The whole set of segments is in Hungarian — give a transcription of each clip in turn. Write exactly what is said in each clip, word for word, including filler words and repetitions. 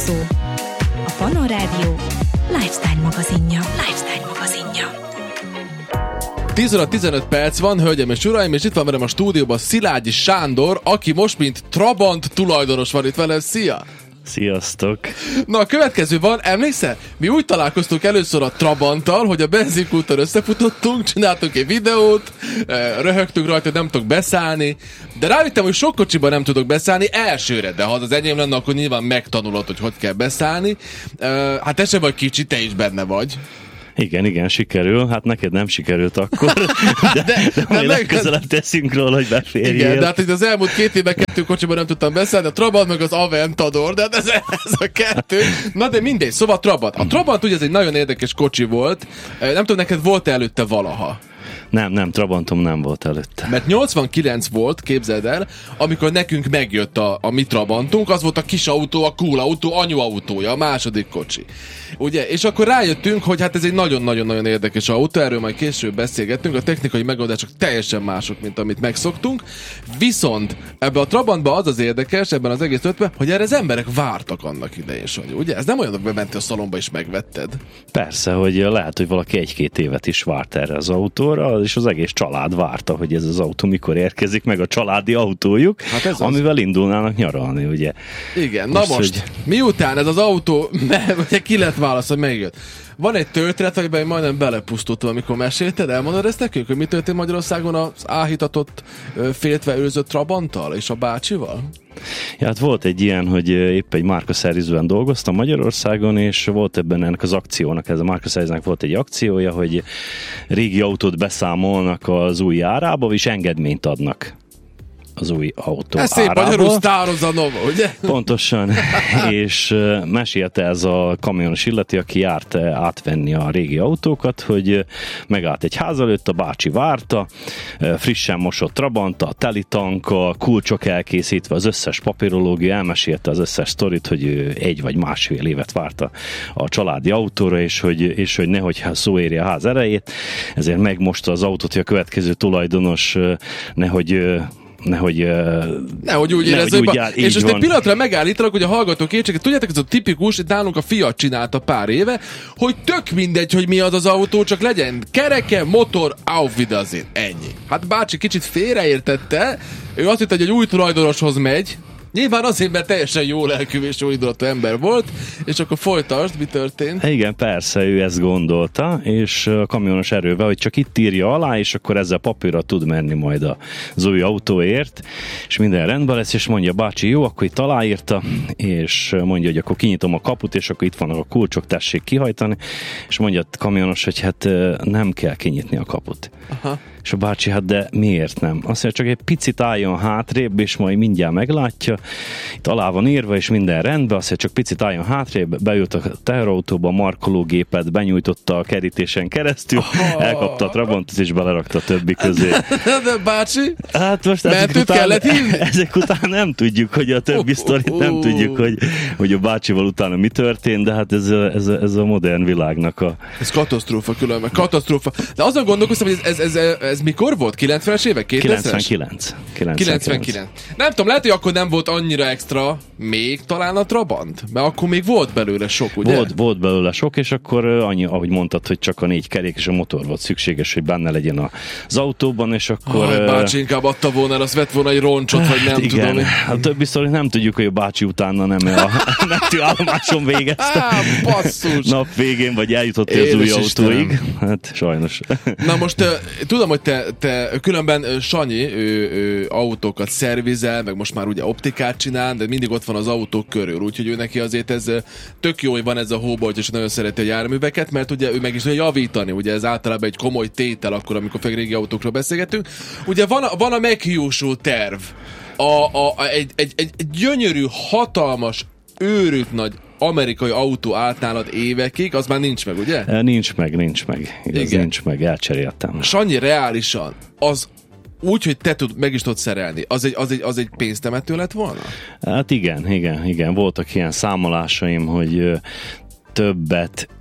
Szó. A Fanon Rádió lifestyle magazinja. Lifestyle magazinja. tíz óra tizenöt perc van, hölgyem és uraim, és itt van velem a stúdióban Szilágyi Sándor, aki most mint Trabant tulajdonos van itt velem. Szia! Sziasztok! Na, a következő van, emlékszel? Mi úgy találkoztunk először a Trabanttal, hogy a benzinkúton összefutottunk, csináltunk egy videót, röhögtünk rajta, hogy nem tudok beszállni, de rájöttem, hogy sok kocsiban nem tudok beszállni elsőre, de ha az enyém lenne, akkor nyilván megtanulod, hogy hogy kell beszállni. Hát te se vagy kicsi, te is benne vagy. Igen, igen, sikerül. Hát neked nem sikerült akkor, de, de, de majd legközelebb teszünk róla, hogy beférjél. Igen, de hát itt az elmúlt két évben kettő kocsiban nem tudtam beszállni, a Trabant meg az Aventador, de hát ez, ez a kettő. Na de mindegy, szóval Trabant. A Trabant ugye ez egy nagyon érdekes kocsi volt. Nem tudom, neked volt-e előtte valaha? Nem, nem, Trabantom nem volt előtte. Mert nyolcvankilenc volt, képzeld el, amikor nekünk megjött a, a mi Trabantunk, az volt a kis autó, a cool autó, anyu autója, a második kocsi. Ugye? És akkor rájöttünk, hogy hát ez egy nagyon-nagyon-nagyon érdekes autó, erről majd később beszélgettünk, a technikai megoldások teljesen mások, mint amit megszoktunk. Viszont ebben a Trabantban az az érdekes, ebben az egész ötben, hogy erre az emberek vártak annak idején, Sanyi, ugye? Ez nem olyan, hogy bementél a szalomba és megvetted. Persze, hogy lehet, hogy valaki egy-két évet is várt erre az autóra, és az egész család várta, hogy ez az autó mikor érkezik, meg a családi autójuk, hát ez amivel az... indulnának nyaralni, ugye? Igen, most, na most, hogy... miután ez az autó, ugye ki lett válasz, hogy megjött. Van egy történet, amiben majdnem belepusztultam, amikor mesélted, elmondod ezt nekünk, hogy mi történt Magyarországon az áhítatott, féltve őrzött Trabanttal és a bácsival? Ja, hát volt egy ilyen, hogy épp egy márkaszervizben dolgoztam Magyarországon, és volt ebben ennek az akciónak, ez a márkaszerviznek volt egy akciója, hogy régi autót beszámolnak az új árába, és engedményt adnak az új autó ez szép árába. magyarul sztározza Nova, ugye? Pontosan, és mesélte ez a kamionos illeti, aki járt átvenni a régi autókat, hogy megállt egy ház előtt, a bácsi várta, frissen mosott Trabanta, telitanka, kulcsok elkészítve, az összes papírológia, elmesélte az összes sztorit, hogy ő egy vagy másfél évet várta a családi autóra, és hogy, és hogy nehogy szó érje a ház erejét, ezért megmosta az autót, hogy a következő tulajdonos nehogy Nehogy, nehogy úgy érezze, hogy ba... és most egy pillanatra megállítanak, hogy a hallgatók értsék, tudjátok, ez a tipikus, itt nálunk a Fiat csinálta pár éve, hogy tök mindegy, hogy mi az az autó, csak legyen kereke, motor, auf Wiedersehen, ennyi. Hát bácsi kicsit félreértette, ő azt hitt, hogy egy új tulajdonoshoz megy, nyilván azért, mert teljesen jó lelkű és jó indulatú ember volt, és akkor folytasd, mi történt? Igen, persze, ő ezt gondolta, és a kamionos erővel, hogy csak itt írja alá, és akkor ezzel papírra tud menni majd az új autóért, és minden rendben lesz, és mondja, bácsi, jó, akkor itt aláírta, és mondja, hogy akkor kinyitom a kaput, és akkor itt vannak a kulcsok, tessék kihajtani, és mondja a kamionos, hogy hát nem kell kinyitni a kaput. Aha. És a bácsi, hát de miért nem? Azt mondja, csak egy picit álljon hátrébb, és majd mindjárt meglátja. Itt alá van írva, és minden rendben, azt mondja, csak picit álljon hátrébb, beült a teherautóba, a markológépet, benyújtotta a kerítésen keresztül, oh. elkapta a Trabantot, és belerakta a többi közé. De bácsi? Hát most ezek után, ezek után nem tudjuk, hogy a többi sztorit nem tudjuk, hogy, hogy a bácsival utána mi történt, de hát ez a, ez a, ez a modern világnak a... Ez katasztrófa különben, katasztrófa. De azon gondolkoztam, hogy ez, ez, ez, ez mikor volt? kilencvenes évek? kétezres? kilencvenkilenc. kilencvenkilenc. Nem tudom, lehet, hogy akkor nem volt annyira extra még talán a Trabant? Mert akkor még volt belőle sok, ugye? Volt, volt belőle sok, és akkor annyi, ahogy mondtad, hogy csak a négy kerék és a motor volt szükséges, hogy benne legyen az autóban, és akkor... Aj, bácsi inkább adta volna, azt vett volna egy roncsot, vagy nem igen, tudom. A többi sztori nem tudjuk, hogy a bácsi utána nem a mentőállomáson végezte. Á, basszus! Nap végén, vagy eljutott az új autóig. Hát sajnos. Na most uh, tudom, hogy te, te különben uh, Sanyi ő, ő autókat szervizel, meg most már ugye optikát csinál, de mindig ott van az autók körül, úgyhogy ő neki azért ez uh, tök jó, hogy van ez a hóbolt, és nagyon szereti a járműveket, mert ugye ő meg is tudja javítani, ugye ez általában egy komoly tétel akkor, amikor főleg régi autókról beszélgetünk. Ugye van a, van a meghiúsult terv, a, a, a, egy, egy, egy, egy gyönyörű, hatalmas, őrült nagy amerikai autó állt nálad évekig, az már nincs meg, ugye? Nincs meg, nincs meg. Igaz, igen. Nincs meg, elcseréltem. Sanyi, reálisan, az úgy, hogy te tud, meg is tudod szerelni, az egy, az, egy, az egy pénztemető lett volna? Hát igen, igen, igen. Voltak ilyen számolásaim, hogy többet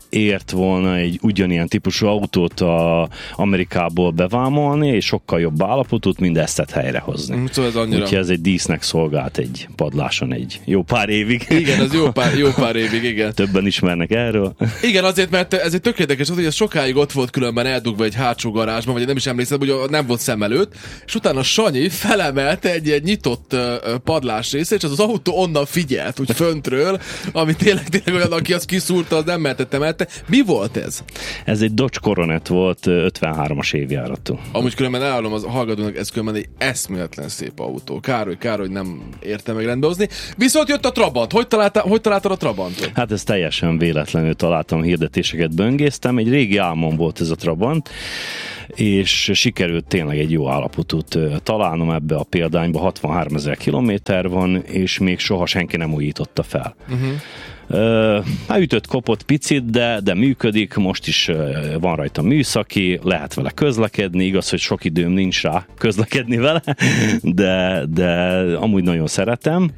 ért volna egy ugyanilyen típusú autót a Amerikából bevámolni, és sokkal jobb állapotút, mint ezt tett helyrehozni. Szóval ez annyira... Úgyhogy ez egy dísznek szolgált egy padláson egy jó pár évig. Igen, az jó pár, jó pár évig, igen. Többen ismernek erről. Igen, azért, mert ez egy tök érdekes, hogy ez sokáig ott volt különben eldugva egy hátsó garázsban, vagy nem is emlékszem, hogy nem volt szem előtt, és utána Sanyi felemelte egy, egy nyitott uh, padlás része, és az, az autó onnan figyelt, úgy föntről, ami tényleg, tényleg olyan, aki azt kiszúrta, az nem mehetett emelte. Mi volt ez? Ez egy Dodge Coronet volt, ötvenhármas évjáratú. Amúgy különben elállom az hallgatónak, ez különben egy eszméletlen szép autó. Kár, hogy, kár, hogy nem érte meg rendbehozni. Viszont jött a Trabant. Hogy találtál, hogy találtad a Trabantot? Hát ez teljesen véletlenül találtam, hirdetéseket böngésztem. Egy régi álmom volt ez a Trabant, és sikerült tényleg egy jó állapotút találnom ebbe a példányba. hatvanháromezer kilométer van, és még soha senki nem újította fel. Uh-huh. Uh, ütött, kopott picit, de, de működik, most is uh, van rajta műszaki, lehet vele közlekedni, igaz, hogy sok időm nincs rá közlekedni vele, de, de amúgy nagyon szeretem.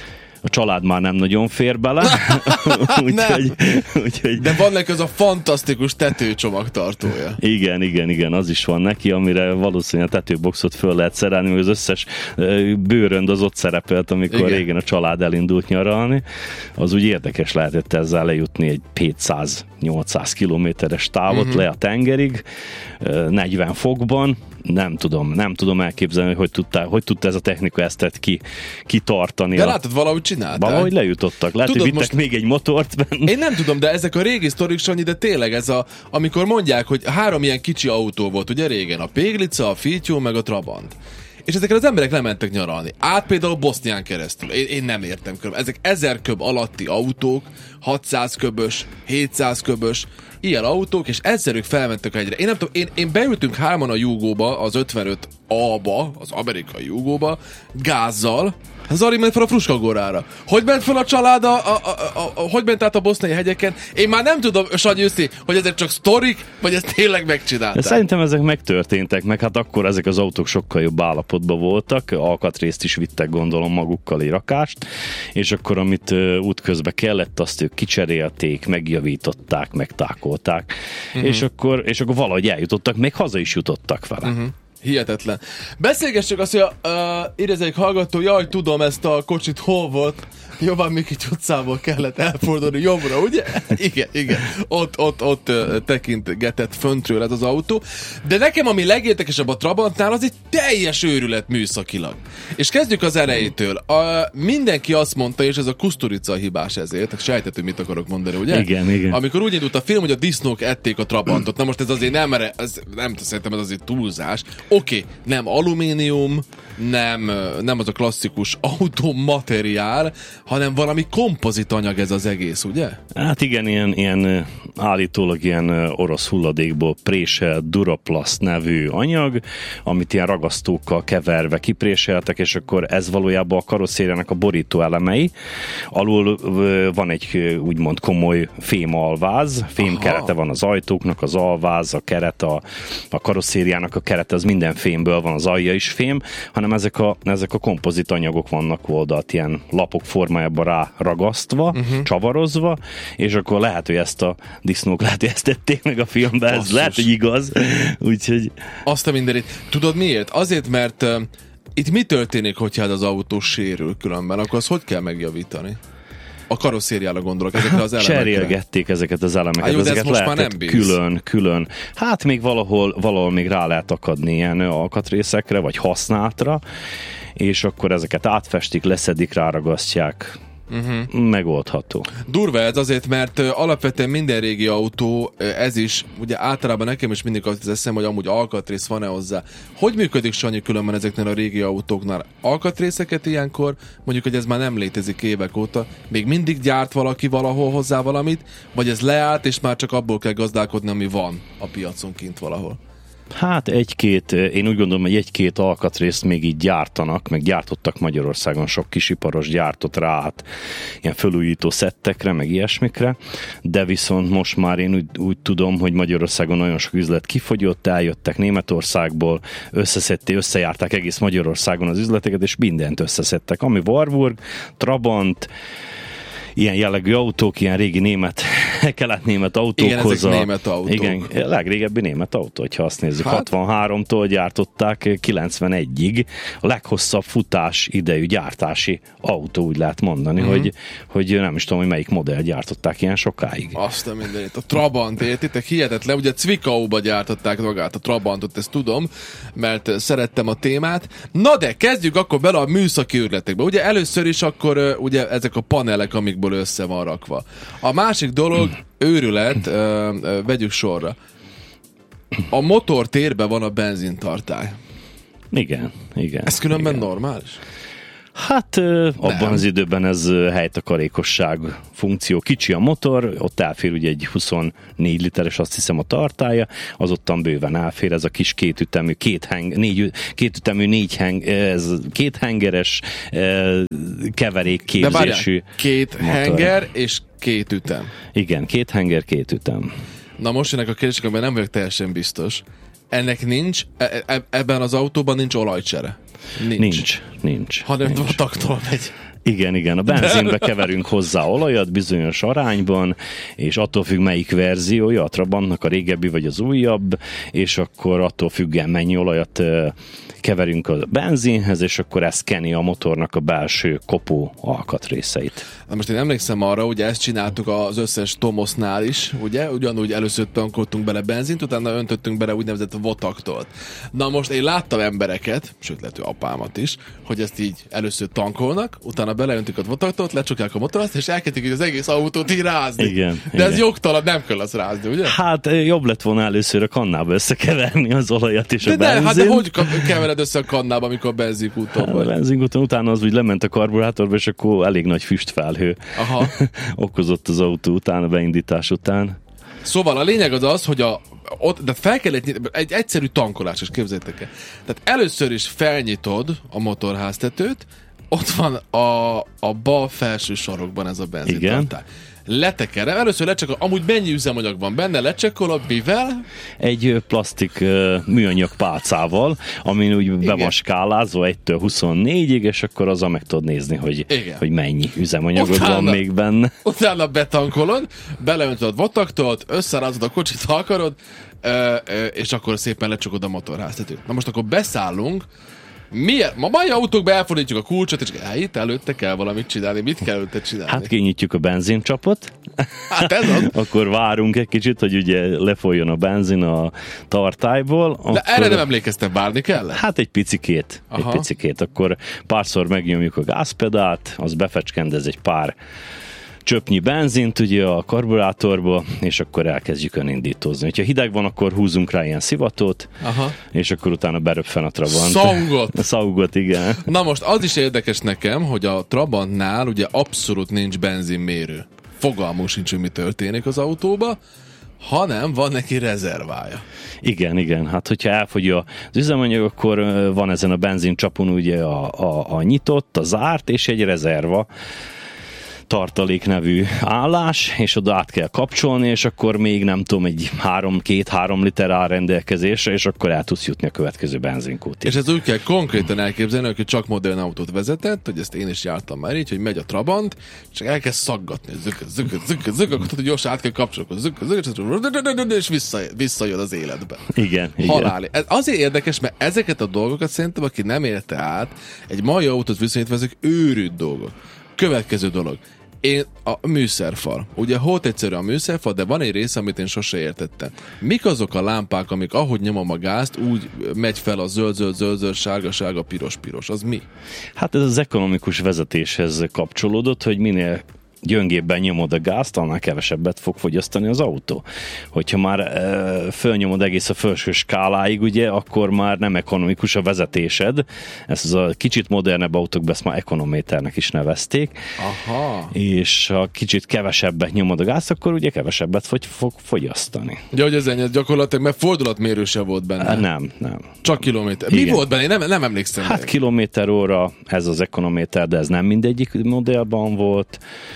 A család már nem nagyon fér bele. úgyhogy, úgyhogy... De van neki az a fantasztikus tetőcsomagtartója. Igen, igen, igen, az is van neki, amire valószínűleg a tetőboxot föl lehet szerelni, mert az összes bőrönd az ott szerepelt, amikor igen. régen a család elindult nyaralni. Az úgy érdekes lehetett ezzel lejutni egy hétszáz-nyolcszáz kilométeres távot uh-huh. le a tengerig, negyven fokban. Nem tudom, nem tudom elképzelni, hogy hogy tudta, hogy tudta ez a technika ezt ki, kitartani. De látod, valahogy csinálták. Valahogy lejutottak. Lehet, tudod, hogy vittek most... még egy motort benne. Én nem tudom, de ezek a régi sztorik, Sanyi, de tényleg ez a, amikor mondják, hogy három ilyen kicsi autó volt, ugye régen, a Péglica, a Fityó, meg a Trabant. És ezekre az emberek nem mentek nyaralni. Át például Bosznián keresztül. Én, én nem értem körül. Ezek ezer köb alatti autók, hatszáz köbös, hétszáz köbös, ilyen autók, és ezzel ők felmentek egyre. Én nem tudom, én, én beültünk hárman a Jugóba, az ötvenöt á-ba, az amerikai Jugóba, gázzal, Zari ment fel a Fruskagórára. Hogy ment fel a család, a, a, a, a, a, hogy ment át a boszniai hegyeken? Én már nem tudom, Sanyi Őszi, hogy ezek csak sztorik, vagy ezt tényleg megcsinálták. De szerintem ezek megtörténtek, meg hát akkor ezek az autók sokkal jobb állapotban voltak, alkatrészt is vittek, gondolom, magukkal egy rakást, és akkor amit uh, útközben kellett, azt ők kicserélték, megjavították, megtákolták, uh-huh. és, akkor, és akkor valahogy eljutottak, még haza is jutottak vele. Uh-huh. Hihetetlen. Beszélgessük azt, hogy a, uh, idéződik hallgató, jaj, tudom ezt a kocsit, hol volt, Jobbán Mikics utcából kellett elfordulni jobbra, ugye? Igen, igen. Ott, ott, ott uh, tekintgetett föntről ez az autó. De nekem, ami legértekesebb a Trabantnál, az egy teljes őrület műszakilag. És kezdjük az elejétől. A, mindenki azt mondta, és ez a Kusturica hibás ezért, sejtett, hogy mit akarok mondani, ugye? Igen, igen. Amikor úgy indult a film, hogy a disznók ették a Trabantot. Na most ez azért nem, ez, nem szerintem ez azért túlzás. Oké, okay, nem alumínium, nem, nem az a klasszikus autómateriál, hanem valami kompozit anyag ez az egész, ugye? Hát igen, ilyen, ilyen állítólag ilyen orosz hulladékból préselt Duraplast nevű anyag, amit ilyen ragasztókkal keverve kipréseltek, és akkor ez valójában a karosszériának a borító elemei. Alul van egy úgymond komoly fémalváz, fémkerete van az ajtóknak, az alváz, a keret, a, a karosszériának a kerete, az minden fémből van, az alja is fém, hanem ezek a, ezek a kompozit anyagok vannak oldalt ilyen lapok formájában rá ragasztva, uh-huh. csavarozva, és akkor lehet, hogy ezt a disznók lehet, hogy ezt tették meg a filmben, ez lehet, hogy igaz. Úgyhogy... Azt a mindenit. Tudod miért? Azért, mert uh, itt mi történik, hogyha az autó sérül különben, akkor azt hogy kell megjavítani? A karosszériára gondolok, ezekre az elemekre. Cserélgették ezeket az elemeket, Á, jó, ezeket most lehetett külön, külön. Hát még valahol, valahol még rá lehet akadni ilyen alkatrészekre, vagy használatra, és akkor ezeket átfestik, leszedik, ráragasztják. Uh-huh. Megoldható. Durva ez azért, mert uh, alapvetően minden régi autó, uh, ez is, ugye általában nekem is mindig azt eszem, hogy amúgy alkatrész van-e hozzá. Hogy működik, Sanyi, különben ezeknél a régi autóknál? Alkatrészeket ilyenkor, mondjuk, hogy ez már nem létezik évek óta, még mindig gyárt valaki valahol hozzá valamit, vagy ez leállt, és már csak abból kell gazdálkodni, ami van a piacon kint valahol? Hát egy-két, én úgy gondolom, hogy egy-két alkatrészt még így gyártanak, meg gyártottak Magyarországon, sok kisiparos gyártott rá át ilyen fölújító szettekre, meg ilyesmikre, de viszont most már én úgy, úgy tudom, hogy Magyarországon nagyon sok üzlet kifogyott, eljöttek Németországból, összeszedték, összejárták egész Magyarországon az üzleteket, és mindent összeszedtek, ami Warburg, Trabant, ilyen jellegű autók, ilyen régi német kelet-német autókhoz. Igen, a, német autók. Igen, a legrégebbi német autó, hogyha azt nézzük. Hát? hatvanháromtól gyártották kilencvenegyig a leghosszabb futás idejű gyártási autó, úgy lehet mondani, mm. hogy, hogy nem is tudom, hogy melyik modell gyártották ilyen sokáig. Azt a mindenit. A Trabant, értitek? Hihetetlen. Ugye Zwickauba gyártották magát a Trabantot, ezt tudom, mert szerettem a témát. Na de, kezdjük akkor bele a műszaki őrletekbe. Ugye először is akkor ugye ezek a panelek, amikből össze van rakva. A másik dolog, őrület, ö, ö, vegyük sorra. A motortérben van a benzintartály. Igen, igen. Ez különben igen. normális? Hát abban nem. Az időben ez helytakarékosság funkció. Kicsi a motor, ott elfér ugye egy huszonnégy literes, azt hiszem a tartálya, az ottan bőven elfér, ez a kis kétütemű, két heng, négy, kétütemű négy heng, ez két hengeres keverékképzésű. Két motor. Henger és két ütem. Igen, két henger, két ütem. Na most jönnek a kérdések, amiben nem vagyok teljesen biztos. Ennek nincs, e- e- ebben az autóban nincs olajcsere. Nincs. Nincs, nincs. Hanem nincs. vataktól megy. Igen, igen, a benzinbe keverünk hozzá olajat bizonyos arányban, és attól függ melyik verziója, a Trabantnak a régebbi vagy az újabb, és akkor attól függően mennyi olajat keverünk a benzinhez, és ez szkeni a motornak a belső kopó alkatrészeit. Na most én emlékszem arra, ugye ezt csináltuk az összes Tomosnál is, ugye? Ugyanúgy először tankoltunk bele benzint, utána öntöttünk bele úgynevezett votaktolt. Na most én láttam embereket, sőt lehet, hogy apámat is, hogy ezt így először tankolnak, utána beleöntük a votaktolt, lecsukják a motort, és elkezdik az egész autót így rázni. Igen, De igen. ez jogtalan, nem kell azt rázni, ugye? Hát jobb lett volna először a kannába összekeverni az olajat és de a benzint. De, hát de hogy kevered össze a kannába, amikor a benzinkúton hát, vagy? A benzinkúton utána az úgy lement a karburátorba, és akkor elég nagy füstfelhő Aha. okozott az autó után, a beindítás után. Szóval a lényeg az az, hogy a, ott, de fel kell egy, egy egyszerű tankolás, és képzeljétek el. Tehát először is felnyitod a motorháztetőt, ott van a, a bal felső sarokban ez a benzintartály. Letekerem, először lecsekol, amúgy mennyi üzemanyag van benne, lecsekkolod, mivel? Egy plastik uh, műanyag pálcával, amin úgy be van skálázva egytől huszonnégyig, és akkor azzal meg tudod nézni, hogy, hogy mennyi üzemanyagod utána, van még benne. Utána betankolod, beleöntöd votaktolt, összerázod a kocsit, ha akarod, és akkor szépen lecsukod a motorháztetőt. Na most akkor beszállunk. Miért? Ma mai autókban elfordítjuk a kulcsot, és hát itt előtte kell valamit csinálni. Mit kell előtte csinálni? Hát kinyitjuk a benzincsapot. Hát ez az. Akkor várunk egy kicsit, hogy ugye lefolyjon a benzin a tartályból. De akkor... erre nem emlékeztem, várni kell? Hát egy picikét. Aha. Egy picikét. Akkor párszor megnyomjuk a gázpedált, az befecskendez egy pár csöpnyi benzint ugye a karburátorba, és akkor elkezdjük önindítózni. Ha hideg van, akkor húzunk rá ilyen szivatót, aha, és akkor utána beröpfen a Trabant. Szaugot! A szaugot, igen. Na most az is érdekes nekem, hogy a Trabantnál ugye abszolút nincs benzinmérő. Fogalmunk sincs, hogy mi történik az autóba, hanem van neki rezervája. Igen, igen. Hát, hogyha elfogy az üzemanyag, akkor van ezen a benzincsapon ugye a, a, a nyitott, a zárt, és egy rezerva tartalék nevű állás, és oda át kell kapcsolni, és akkor még nem tudom, egy három, két-három liter áll rendelkezésre, és akkor el tudsz jutni a következő benzinkútig. És ez úgy kell konkrétan elképzelni, hogy csak modern autót vezetett, hogy ezt én is jártam már így, hogy megy a Trabant, és elkezd szaggatni, zük, zük, zük, zük, akkor tudod, hogy gyorsan át kell kapcsolni, zük, zük, és vissza, visszajön az életbe. Igen, Haláli. igen. Ez azért érdekes, mert ezeket a dolgokat szerintem, aki nem érte át, egy mai autót viszonyítva, ezek őrült dolgok. Következő dolog. Én a műszerfal. Ugye volt egyszerű a műszerfal, de van egy része, amit én sose értettem. Mik azok a lámpák, amik ahogy nyomom a gázt, úgy megy fel a zöld, zöld, zöld, zöld, sárga, sárga, piros, piros. Az mi? Hát ez az ekonomikus vezetéshez kapcsolódott, hogy minél gyöngébben nyomod a gázt, annál kevesebbet fog fogyasztani az autó. Hogyha már e, fölnyomod egész a felső skáláig, ugye, akkor már nem ekonomikus a vezetésed. Ezt az a kicsit modernebb autókban ezt már ekonométernek is nevezték. Aha. És ha kicsit kevesebbet nyomod a gázt, akkor ugye kevesebbet fog, fog fogyasztani. Ja, hogy ez ennyi, gyakorlatilag, mert fordulatmérő se volt benne. Nem, nem. Csak kilométer. Mi Igen. volt benne? Én nem, nem emlékszem. Hát kilométer óra, ez az ekonométer, de ez nem mindegyik modellban volt.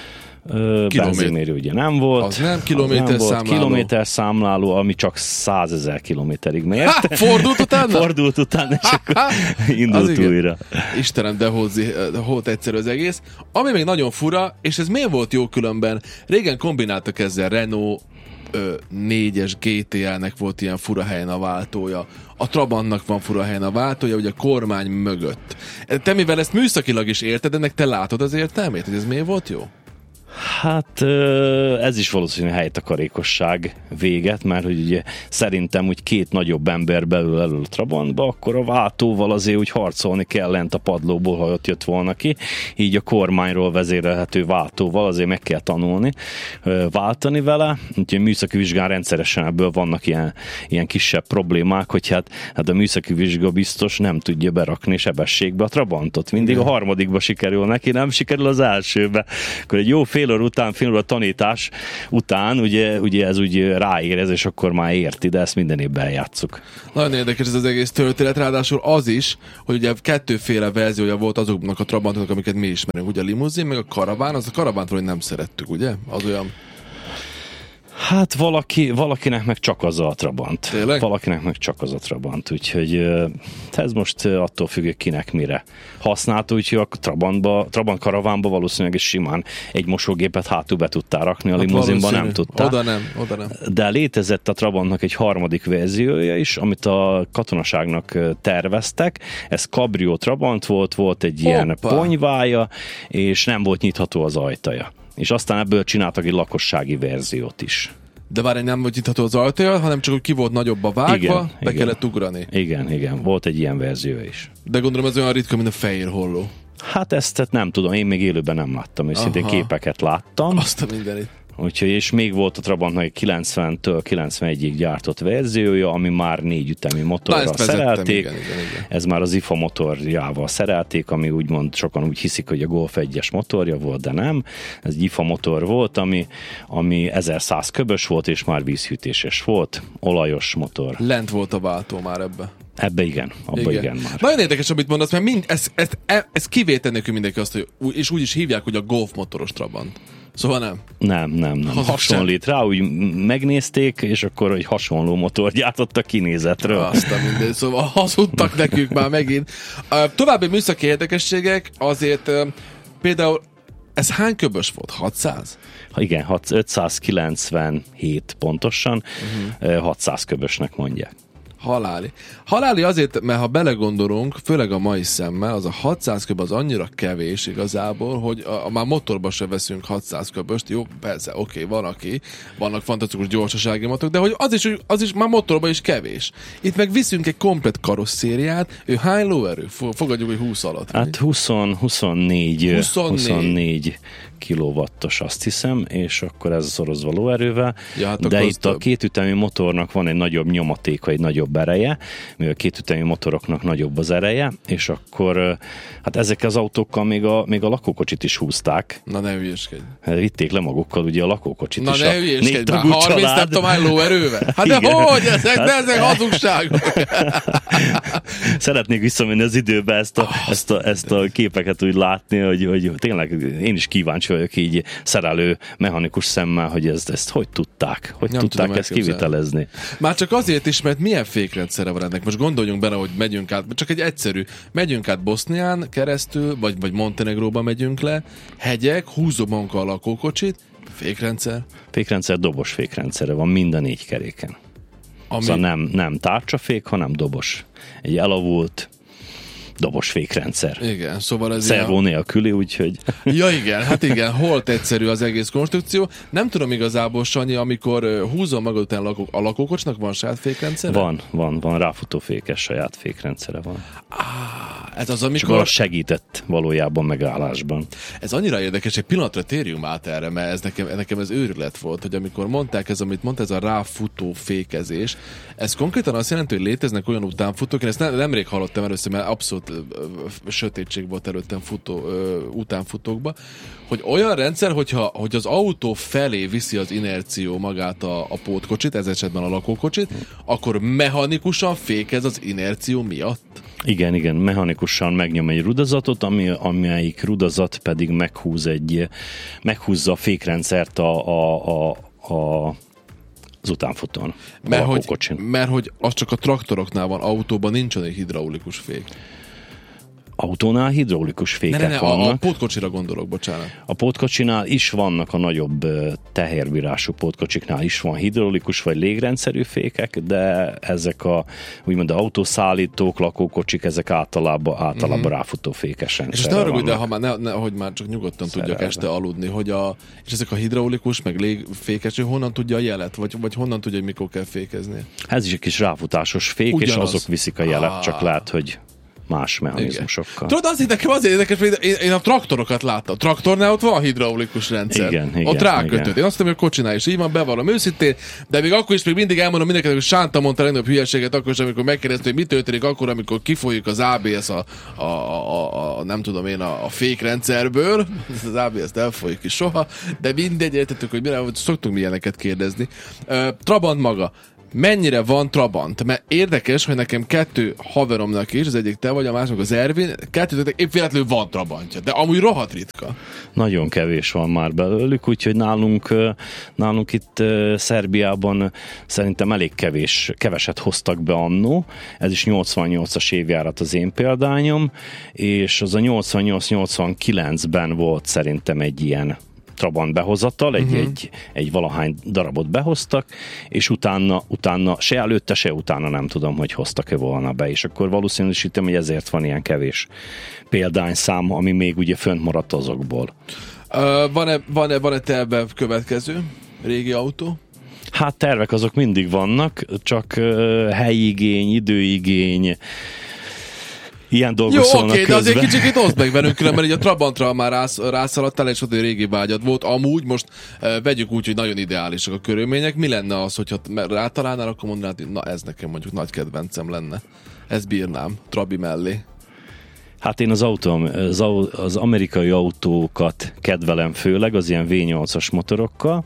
benzinmérő ugye nem volt. Az nem kilométer az nem számláló. Volt. Kilométer számláló, ami csak százezer kilométerig mért. Ha, fordult utána? Fordult utána, és akkor indult újra. Istenem, de hót egyszerű az egész. Ami még nagyon fura, és ez miért volt jó különben? Régen kombináltak ezzel, Renault ö, négyes gé té á-nek volt ilyen fura helyen a váltója. A Trabantnak van fura helyen a váltója, ugye a kormány mögött. Te mivel ezt műszakilag is érted, ennek te látod az értelmét, hogy ez miért volt jó? Hát ez is valószínű helytakarékosság véget, mert hogy ugye szerintem úgy két nagyobb ember belül elő a Trabantba, akkor a váltóval azért úgy harcolni kell lent a padlóból, ha ott jött volna ki. Így a kormányról vezérelhető váltóval azért meg kell tanulni, váltani vele. Úgyhogy műszaki vizsgán rendszeresen ebből vannak ilyen, ilyen kisebb problémák, hogy hát, hát a műszaki vizsga biztos nem tudja berakni sebességbe a Trabantot. Mindig a harmadikba sikerül neki, nem sikerül az elsőbe. Akkor egy jó fél óra után, fél óra tanítás után, ugye, ugye ez úgy ráérez, és akkor már érti, de ezt minden évben eljátszuk. Nagyon érdekes ez az egész történet, ráadásul az is, hogy ugye kettőféle verziója volt azoknak a Trabantoknak, amiket mi ismerünk. Ugye a limuzin, meg a karaván, az a karavántról nem szerettük, ugye? Az olyan... Hát valaki, valakinek meg csak az a Trabant. Tényleg? Valakinek meg csak az a Trabant, úgyhogy ez most attól függ, hogy kinek mire használta, úgyhogy a Trabantba, Trabant karavánba valószínűleg is simán egy mosógépet hátul be tudtál rakni, a hát limuzinban nem tudtál. Oda nem, oda nem. De létezett a Trabantnak egy harmadik verziója is, amit a katonaságnak terveztek. Ez Cabrio Trabant volt, volt egy ilyen Hoppa. ponyvája, és nem volt nyitható az ajtaja. És aztán ebből csináltak egy lakossági verziót is. De várj, nem volt nyitható az ajtaja, hanem csak, hogy ki volt nagyobbba vágva, Igen, be igen. kellett ugrani. Igen, igen, volt egy ilyen verzió is. De gondolom ez olyan ritka, mint a fehér holló. Hát ezt nem tudom, én még élőben nem láttam, őszintén Aha. képeket láttam. Azt a mindenit. Úgyhogy, és még volt a Trabantnak egy kilencventől kilencvenegyig gyártott verziója, ami már négy ütemi motorral szerelték. Igen, igen, igen. Ez már az i ef á motorjával szerelték, ami úgymond sokan úgy hiszik, hogy a Golf egyes motorja volt, de nem. Ez egy i ef á motor volt, ami, ami ezerszáz köbös volt, és már vízhűtéses volt, olajos motor. Lent volt a váltó már ebbe. Ebbe igen, abba igen, igen már. Nagyon érdekes, amit mondasz, mert mind, ez, ez, ez, ez kivétel nélkül mindenki azt, hogy, és úgy is hívják, hogy a Golf motoros Trabant. Szóval nem? Nem, nem, nem. Ha, hasonlít rá, úgy megnézték, és akkor egy hasonló motor gyártott a kinézetről. Azt a mindegy, szóval hazudtak nekünk már megint. Uh, további műszaki érdekességek, azért uh, például ez hány köbös volt? hatszáz? Ha igen, ötszázkilencvenhét pontosan, uh-huh. hatszáz köbösnek mondják. Haláli. Haláli azért, mert ha belegondolunk, főleg a mai szemmel, az a hatszáz köb az annyira kevés igazából, hogy a, a már motorba se veszünk hatszáz köböst. Jó, persze, oké, van aki, vannak fantasztikus gyorsasági motorok, de hogy az is, az is már motorba is kevés. Itt meg viszünk egy komplet karosszériát, ő hány lóerő? Fogadjuk, hogy húsz alatt. Hát húsz, huszonnégy, huszonnégy. huszonnégy kilowattos, azt hiszem, és akkor ez szorozva lóerővel. Ja, hát de itt több. a kétütemű motornak van egy nagyobb nyomatéka, egy nagyobb ereje, mivel a kétütemű motoroknak nagyobb az ereje, és akkor hát ezekkel az autókkal még a, még a lakókocsit is húzták. Na ne hülyeskedj. Vitték le magukkal ugye a lakókocsit Na is. ne hülyeskedj, már harminc család. nem tudom hány lóerővel. Hát Igen. de hogy? Ezek, de ezek hazugságok. Szeretnék visszamenni az időbe ezt a, oh, ezt a, ezt a képeket úgy látni, hogy, hogy tényleg én is kíváncsi vagyok így szerelő mechanikus szemmel, hogy ezt, ezt hogy tudták, hogy Nem tudták tudom ezt kivitelezni. Már csak azért is, mert milyen fékrendszere van ennek. Most gondoljunk bele, hogy megyünk át, csak egy egyszerű, megyünk át Bosznián keresztül, vagy, vagy Montenegróba megyünk le, hegyek, húzom a lakókocsit, fékrendszer. Fékrendszer, dobos fékrendszere van mind a négy keréken. Ami... Szóval nem, nem tárcsafék, hanem dobos. Egy elavult dobos fékrendszer. Igen, szóval ez szervó ilyen... nélküli, úgyhogy... Ja igen, hát igen, holt egyszerű az egész konstrukció. Nem tudom igazából, Sanyi, amikor húzom magad után lakó, a lakókocsnak van saját fékrendszere? Van, van, van, ráfutófékes saját fékrendszere van. Ah, ez az, amikor... Csak az segített valójában megállásban. Ez annyira érdekes, egy pillanatra térjünk át erre, mert ez nekem, nekem ez őrület volt, hogy amikor mondták ez, amit mondta, ez a ráfutó fékezés, ez konkrétan azt jelenti, hogy léteznek olyan utánfutók, én ezt nem, nemrég hallottam először, mert abszolút sötétség volt előttem futó, ö, utánfutókba, hogy olyan rendszer, hogyha, hogy az autó felé viszi az inerció magát a, a pótkocsit, ez esetben a lakókocsit, akkor mechanikusan fékez az inerció miatt. Igen, igen, mechanikusan megnyom egy rudazatot, ami, amelyik rudazat pedig meghúz egy, meghúzza a fékrendszert a, a, a, a az utánfutón. Mert hogy, mert hogy az csak a traktoroknál van, autóban nincsen egy hidraulikus fék. Autónál hidraulikus fékek ne, ne, ne, vannak. A, a pótkocsira gondolok, bocsánat. A pótkocsinál is vannak, a nagyobb tehérbírású pótkocsiknál is van hidraulikus vagy légrendszerű fékek, de ezek a úgymond autószállítók, lakókocsik, ezek általában, általában mm-hmm. ráfutó fékes rendszerre. És ne arra, de ha már, ne, ne, hogy már csak nyugodtan szerelve. Tudjak este aludni, hogy a, és ezek a hidraulikus, meg légfékes, honnan tudja a jelet, vagy, vagy honnan tudja, hogy mikor kell fékezni? Ez is egy kis ráfutásos fék, ugyanaz. És azok viszik a jelet, ah. csak lehet, hogy más mechanizmusokkal. Tudod, azért nekem azért érdekes, hogy én, én a traktorokat láttam. A traktornál ott van hidraulikus rendszer. Igen, igen, ott rákötött. Én azt mondom, hogy a kocsinál is így van, bevallom őszintén, de még akkor is még mindig elmondom mindenkinek, hogy Sánta mondta a legnagyobb hülyeséget akkor is, amikor megkérdezte, hogy mi történik akkor, amikor kifolyik az á bé es a, a, a, a nem tudom én, a, a fékrendszerből. Az á bé es-t elfolyik ki soha, de mindegy, értettük, hogy mire szoktunk mi ilyeneket kérdezni. Uh, Trabant maga. Mennyire van Trabant? Mert érdekes, hogy nekem kettő haveromnak is, az egyik te vagy, a másik az Ervin, kettőtöknek épp véletlenül van Trabantja, de amúgy rohadt ritka. Nagyon kevés van már belőlük, úgyhogy nálunk, nálunk itt Szerbiában szerintem elég kevés, keveset hoztak be annó. Ez is nyolcvannyolcas évjárat az én példányom, és az a nyolcvannyolc nyolcvankilencben volt szerintem egy ilyen Trabant behozatal, egy, uh-huh. egy, egy valahány darabot behoztak, és utána, utána se előtte, se utána nem tudom, hogy hoztak-e volna be, és akkor valószínűsítem, hogy ezért van ilyen kevés példányszám, ami még ugye fönt maradt azokból. Uh, van-e, van-e, van-e terve következő régi autó? Hát tervek azok mindig vannak, csak uh, helyigény, időigény, ilyen dolgok jó, szólnak oké, de közben. azért kicsit oszd meg velünk, különben így a Trabantra már rász, rászaladtál, és ott egy régi vágyad volt. Amúgy most e, vegyük úgy, hogy nagyon ideálisak a körülmények. Mi lenne az, hogyha rátalálnál, akkor mondanád, hogy na ez nekem mondjuk nagy kedvencem lenne. Ezt bírnám, Trabi mellé. Hát én az, autó, az, az amerikai autókat kedvelem főleg, az ilyen vé nyolcas motorokkal,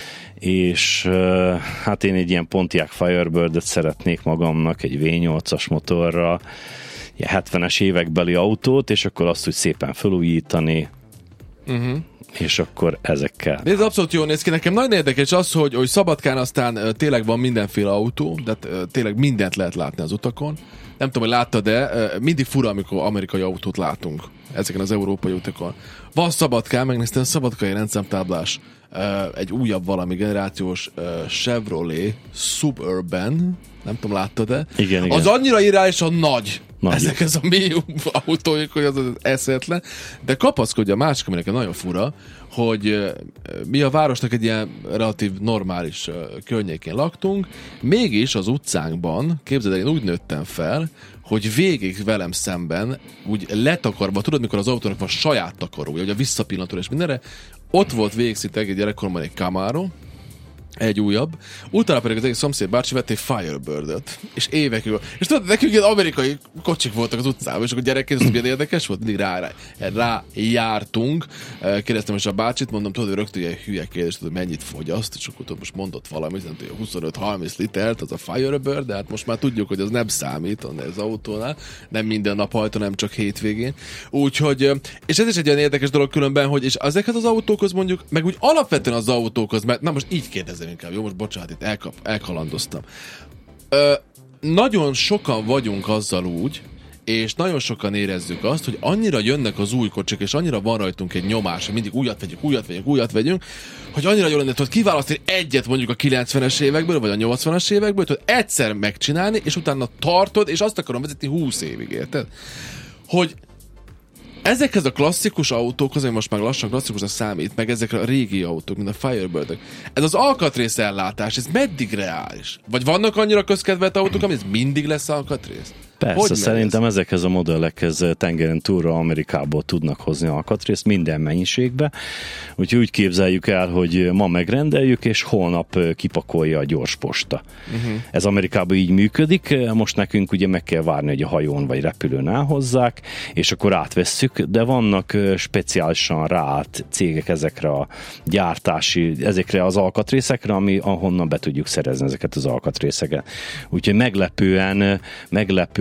és hát én egy ilyen Pontiac Firebird-et szeretnék magamnak, egy vé nyolcas motorra, hetvenes évekbeli autót, és akkor azt úgy szépen felújítani, uh-huh. és akkor ezekkel. Ez abszolút jól néz ki. Nekem nagyon érdekes az, hogy, hogy Szabadkán aztán tényleg van mindenféle autó, de tényleg mindent lehet látni az utakon. Nem tudom, hogy láttad, de mindig fura, amikor amerikai autót látunk ezeken az európai utakon. Van Szabadkán, megnéztem, szabadkai rendszámtáblás, egy újabb valami generációs Chevrolet Suburban, nem tudom, láttad-e? Igen, igen. Az annyira irányosan nagy. Nagy. Ezek ez a mély autójuk, hogy az, az eszetlen. De kapaszkodja a másik, ami nekem nagyon fura, hogy mi a városnak egy ilyen relatív normális környékén laktunk, mégis az utcánkban, képzeld el, én úgy nőttem fel, hogy végig velem szemben, úgy letakarva, tudod, mikor az autónak van saját takarója, hogy a visszapillantó és mindenre, ott volt végig szinte egy gyerekkoromban egy Camaro, egy újabb, utána pedig az egyik szomszéd bácsi vett egy Firebird-öt, és évekig, és tudod, nekünk ilyen amerikai kocsik voltak az utcában, és akkor gyerekként, ez milyen érdekes volt, mindig rá, rá, rá jártunk, kérdeztem is a bácsit, mondom, tudod, hogy rögtön ilyen hülye kérdés, tudod, mennyit fogyaszt, és akkor tudod, most mondott valamit, nem tudja, huszonöt-harminc litert, az a Firebird, de hát most már tudjuk, hogy az nem számít az autónál, nem minden nap hajtó, nem csak hétvégén. Úgyhogy, és ez is egy olyan érdekes dolog különben, hogy és ezeket az autókhoz mondjuk, meg úgy alapvetően az autókhoz, mert na most így kérdezem inkább, jó, most bocsánat, itt elkap, elkalandoztam. Ö, nagyon sokan vagyunk azzal úgy, és nagyon sokan érezzük azt, hogy annyira jönnek az új kocsik, és annyira van rajtunk egy nyomás, hogy mindig újat vegyünk, újat vegyünk, újat vegyünk, hogy annyira jól lenne, hogy kiválasztani egyet mondjuk a kilencvenes évekből, vagy a nyolcvanas évekből, hogy egyszer megcsinálni, és utána tartod, és azt akarom vezetni húsz évig, érted? Hogy ezekhez a klasszikus autókhoz, ami most már lassan klasszikusra számít, meg ezekre a régi autók, mint a Firebird-ök, ez az alkatrész ellátás, ez meddig reális? Vagy vannak annyira közkedvelt autók, ami ez mindig lesz alkatrész? Persze, hogy szerintem ez? ezekhez a modellekhez tengeren túlra Amerikából tudnak hozni alkatrészt minden mennyiségbe. Úgyhogy úgy képzeljük el, hogy ma megrendeljük, és holnap kipakolja a gyorsposta. Uh-huh. Ez Amerikában így működik, most nekünk ugye meg kell várni, hogy a hajón vagy repülőn elhozzák, és akkor átvesszük, de vannak speciálisan ráállt cégek ezekre a gyártási, ezekre az alkatrészekre, ami ahonnan be tudjuk szerezni ezeket az alkatrészeket. Úgyhogy meglepően, meglepő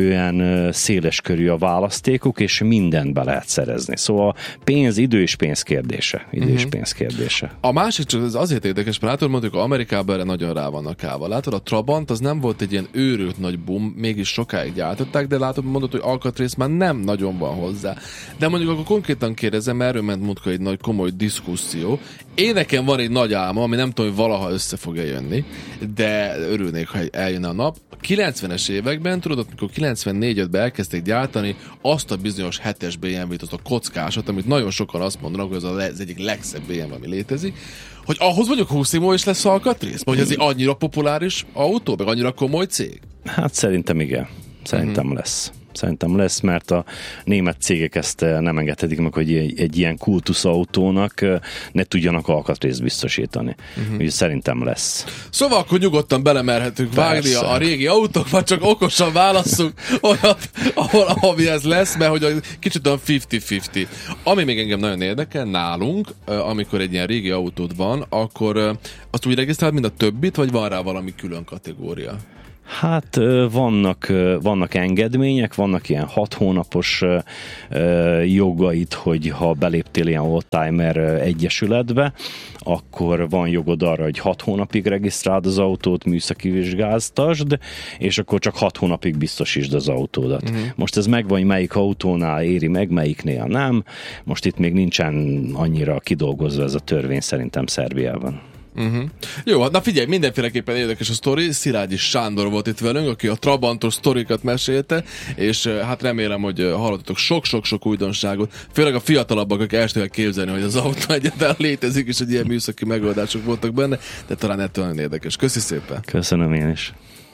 meglepően széles körű a választékuk, és mindent be lehet szerezni. Szóval pénz, idő és pénz kérdése. Idő uh-huh. és pénz kérdése. A másik csak az azért érdekes, mert látod, mondjuk Amerikában erre nagyon rá vannak állva. Látod, a Trabant az nem volt egy ilyen őrült nagy boom, mégis sokáig gyártották, de látod, mondod, hogy alkatrész már nem nagyon van hozzá. De mondjuk akkor konkrétan kérdezem, erről ment múltkor egy nagy komoly diszkuszió. Én nekem van egy nagy álma, ami nem tudom, hogy valaha össze fogja jönni, de örülnék, ha eljönne a nap. A kilencvenes években, tudod, amikor kilencvennégy-ötben elkezdték gyártani azt a bizonyos hetes bé em vét, azt a kockásat, amit nagyon sokan azt mondanak, hogy az az egyik legszebb bé em vé, ami létezik, hogy ahhoz mondjuk húsz év múlva is lesz alkatrész? Vagy ez egy annyira populáris autó, meg annyira komoly cég? Hát szerintem igen. Szerintem uh-huh. lesz. Szerintem lesz, mert a német cégek ezt nem engedhetik meg, hogy egy, egy ilyen kultuszautónak ne tudjanak alkatrészt biztosítani. Uh-huh. Úgyhogy szerintem lesz. Szóval akkor nyugodtan belemerhetünk vágni a, a régi autókba, csak okosan válasszunk olyat, ahol, ami ez lesz, mert hogy kicsit olyan fifty-fifty. Ami még engem nagyon érdekel, nálunk, amikor egy ilyen régi autód van, akkor azt úgy regisztrálod, mint a többit, vagy van rá valami külön kategória? Hát vannak, vannak engedmények, vannak ilyen hat hónapos jogait, hogy ha beléptél ilyen oldtimer egyesületbe, akkor van jogod arra, hogy hat hónapig regisztráld az autót, műszaki vizsgáztasd, és akkor csak hat hónapig biztosítsd az autódat. Uh-huh. Most ez megvan, hogy melyik autónál éri meg, melyiknél nem. Most itt még nincsen annyira kidolgozva ez a törvény szerintem Szerbiában. Uh-huh. Jó, hát na figyelj, mindenféleképpen érdekes a sztori. Szilágyi Sándor volt itt velünk, aki a Trabantos sztorikat mesélte, és hát remélem, hogy hallottatok sok-sok-sok újdonságot. Főleg a fiatalabbak, akik el tudják képzelni, hogy az autó egyáltalán létezik, és hogy ilyen műszaki megoldások voltak benne, de talán ettől nagyon érdekes. Köszi szépen! Köszönöm én is!